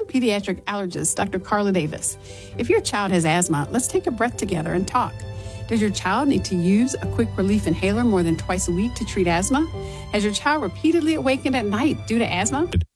pediatric allergist, Dr. Carla Davis. If your child has asthma, let's take a breath together and talk. Does your child need to use a quick relief inhaler more than twice a week to treat asthma? Has your child repeatedly awakened at night due to asthma?